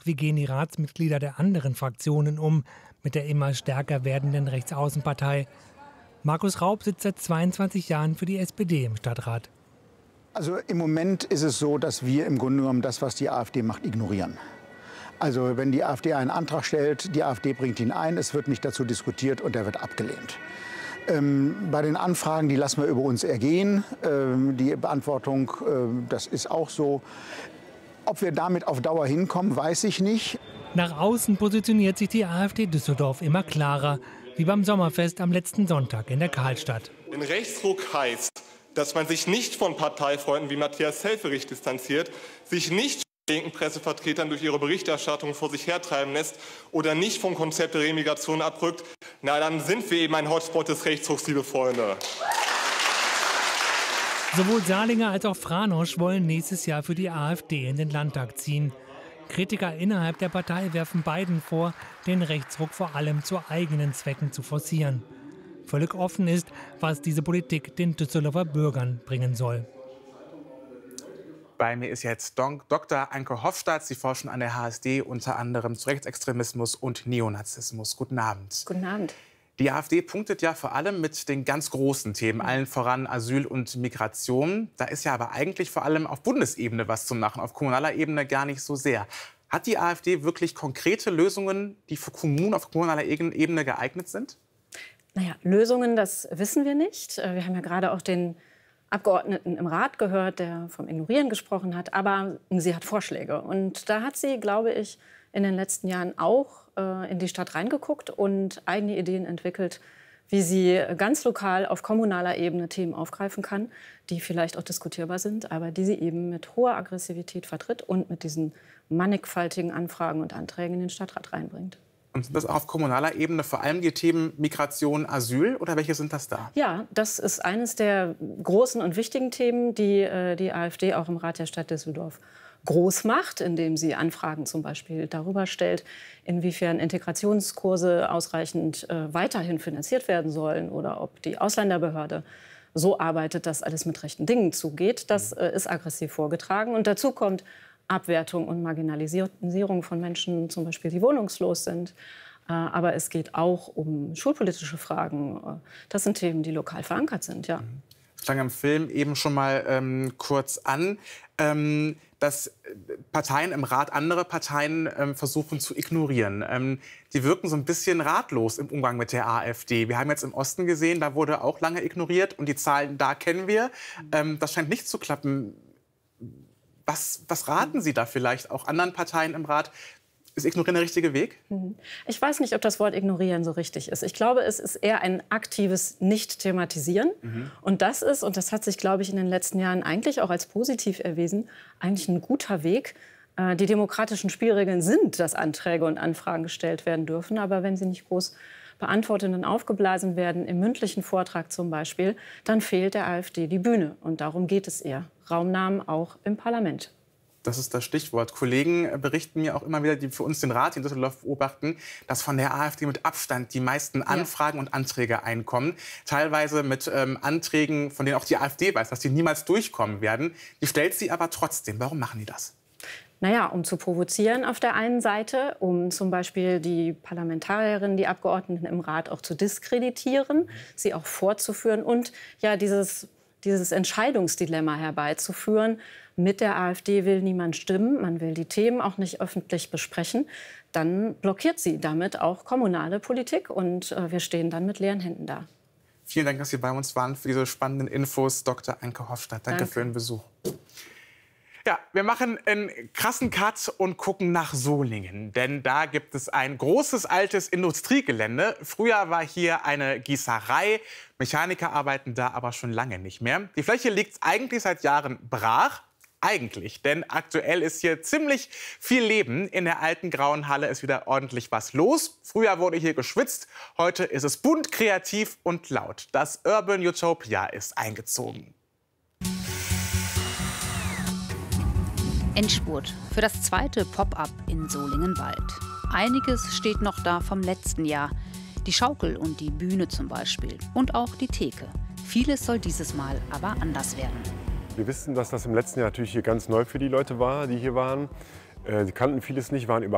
Wie gehen die Ratsmitglieder der anderen Fraktionen um mit der immer stärker werdenden Rechtsaußenpartei? Markus Raub sitzt seit 22 Jahren für die SPD im Stadtrat. Also im Moment ist es so, dass wir im Grunde genommen das, was die AfD macht, ignorieren. Also wenn die AfD einen Antrag stellt, die AfD bringt ihn ein, es wird nicht dazu diskutiert und er wird abgelehnt. Bei den Anfragen, die lassen wir über uns ergehen. Die Beantwortung, das ist auch so. Ob wir damit auf Dauer hinkommen, weiß ich nicht. Nach außen positioniert sich die AfD Düsseldorf immer klarer, wie beim Sommerfest am letzten Sonntag in der Karlstadt. Denn Rechtsruck heißt, dass man sich nicht von Parteifreunden wie Matthias Helfferich distanziert, sich nicht linken Pressevertretern durch ihre Berichterstattung vor sich hertreiben lässt oder nicht vom Konzept der Remigration abrückt, na dann sind wir eben ein Hotspot des Rechtsrucks, liebe Freunde. Sowohl Salinger als auch Franosch wollen nächstes Jahr für die AfD in den Landtag ziehen. Kritiker innerhalb der Partei werfen beiden vor, den Rechtsruck vor allem zu eigenen Zwecken zu forcieren. Völlig offen ist, was diese Politik den Düsseldorfer Bürgern bringen soll. Bei mir ist jetzt Dr. Anke Hofstadt. Sie forschen an der HSD unter anderem zu Rechtsextremismus und Neonazismus. Guten Abend. Guten Abend. Die AfD punktet ja vor allem mit den ganz großen Themen, allen voran Asyl und Migration. Da ist ja aber eigentlich vor allem auf Bundesebene was zu machen, auf kommunaler Ebene gar nicht so sehr. Hat die AfD wirklich konkrete Lösungen, die für Kommunen auf kommunaler Ebene geeignet sind? Naja, Lösungen, das wissen wir nicht. Wir haben ja gerade auch den Abgeordneten im Rat gehört, der vom Ignorieren gesprochen hat. Aber sie hat Vorschläge. Und da hat sie, glaube ich, in den letzten Jahren auch in die Stadt reingeguckt und eigene Ideen entwickelt, wie sie ganz lokal auf kommunaler Ebene Themen aufgreifen kann, die vielleicht auch diskutierbar sind, aber die sie eben mit hoher Aggressivität vertritt und mit diesen mannigfaltigen Anfragen und Anträgen in den Stadtrat reinbringt. Und sind das auf kommunaler Ebene vor allem die Themen Migration, Asyl oder welche sind das da? Ja, das ist eines der großen und wichtigen Themen, die die AfD auch im Rat der Stadt Düsseldorf groß macht, indem sie Anfragen zum Beispiel darüber stellt, inwiefern Integrationskurse ausreichend weiterhin finanziert werden sollen oder ob die Ausländerbehörde so arbeitet, dass alles mit rechten Dingen zugeht. Das ist aggressiv vorgetragen. Und dazu kommt Abwertung und Marginalisierung von Menschen, zum Beispiel, die wohnungslos sind. Aber es geht auch um schulpolitische Fragen. Das sind Themen, die lokal verankert sind, ja. Das klang im Film eben schon mal kurz an, dass Parteien im Rat andere Parteien versuchen zu ignorieren. Die wirken so ein bisschen ratlos im Umgang mit der AfD. Wir haben jetzt im Osten gesehen, da wurde auch lange ignoriert und die Zahlen da kennen wir. Das scheint nicht zu klappen. Was raten Sie da vielleicht auch anderen Parteien im Rat? Ist Ignorieren der richtige Weg? Ich weiß nicht, ob das Wort Ignorieren so richtig ist. Ich glaube, es ist eher ein aktives Nicht-Thematisieren. Und das ist, und das hat sich, glaube ich, in den letzten Jahren eigentlich auch als positiv erwiesen, eigentlich ein guter Weg. Die demokratischen Spielregeln sind, dass Anträge und Anfragen gestellt werden dürfen. Aber wenn sie nicht groß beantwortet und aufgeblasen werden, im mündlichen Vortrag zum Beispiel, dann fehlt der AfD die Bühne. Und darum geht es eher. Raumnahmen auch im Parlament. Das ist das Stichwort. Kollegen berichten mir auch immer wieder, die für uns den Rat in Düsseldorf beobachten, dass von der AfD mit Abstand die meisten Anfragen und Anträge einkommen. Teilweise mit Anträgen, von denen auch die AfD weiß, dass die niemals durchkommen werden. Die stellt sie aber trotzdem. Warum machen die das? Naja, um zu provozieren auf der einen Seite, um zum Beispiel die Parlamentarierinnen, die Abgeordneten im Rat auch zu diskreditieren, sie auch vorzuführen und ja dieses Entscheidungsdilemma herbeizuführen. Mit der AfD will niemand stimmen, man will die Themen auch nicht öffentlich besprechen. Dann blockiert sie damit auch kommunale Politik und wir stehen dann mit leeren Händen da. Vielen Dank, dass Sie bei uns waren für diese spannenden Infos, Dr. Anke Hofstadt. Danke für den Besuch. Ja, wir machen einen krassen Cut und gucken nach Solingen. Denn da gibt es ein großes, altes Industriegelände. Früher war hier eine Gießerei. Mechaniker arbeiten da aber schon lange nicht mehr. Die Fläche liegt eigentlich seit Jahren brach. Eigentlich, denn aktuell ist hier ziemlich viel Leben. In der alten grauen Halle ist wieder ordentlich was los. Früher wurde hier geschwitzt, heute ist es bunt, kreativ und laut. Das Urban Utopia ist eingezogen. Endspurt für das zweite Pop-up in Solingenwald. Einiges steht noch da vom letzten Jahr. Die Schaukel und die Bühne zum Beispiel. Und auch die Theke. Vieles soll dieses Mal aber anders werden. Wir wissen, dass das im letzten Jahr natürlich hier ganz neu für die Leute war, die hier waren. Sie kannten vieles nicht, waren